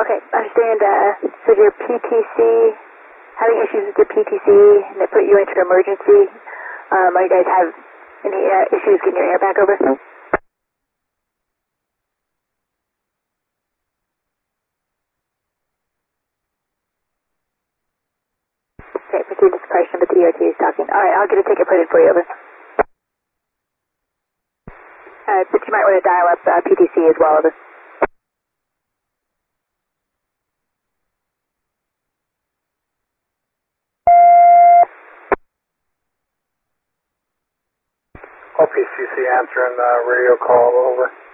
Okay, understand. So your PTC, having issues with your PTC, and they put you into emergency. Are you guys have any issues getting your air back over? Okay, proceed to suppression, but the ERT is talking. All right, I'll get a ticket put in for you, over. But you might want to dial up PTC as well, over. All PCC answering radio call, over.